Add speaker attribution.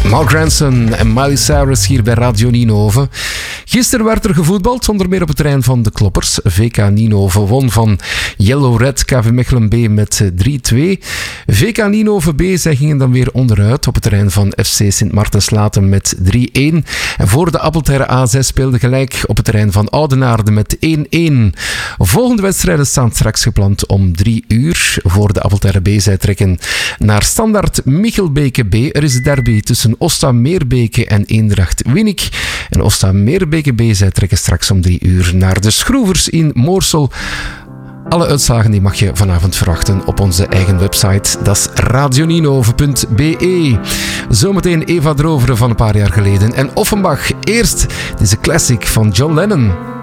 Speaker 1: Mark Ranson en Miley Cyrus hier bij Radio Ninove. Gisteren werd er gevoetbald, zonder meer op het terrein van de Kloppers. VK Ninove won van Yellow Red KV Mechelen B met 3-2. VK Ninove B, zij gingen dan weer onderuit op het terrein van FC Sint Maartenslaten met 3-1. En voor de Appelterre AZ speelde gelijk op het terrein van Oudenaarde met 1-1. Volgende wedstrijden staan straks gepland om 3 uur. Voor de Appelterre B, zij trekken naar Standaard Michelbeke B. Er is de derby tussen Osta Meerbeke en Eendracht Winnik. En Osta Meerbeke B, zij trekken straks om 3 uur naar de Schroevers in Moorsel. Alle uitslagen die mag je vanavond verwachten op onze eigen website. Dat is radioninove.be. Zometeen Eva Droveren van een paar jaar geleden. En Offenbach. Eerst deze classic van John Lennon.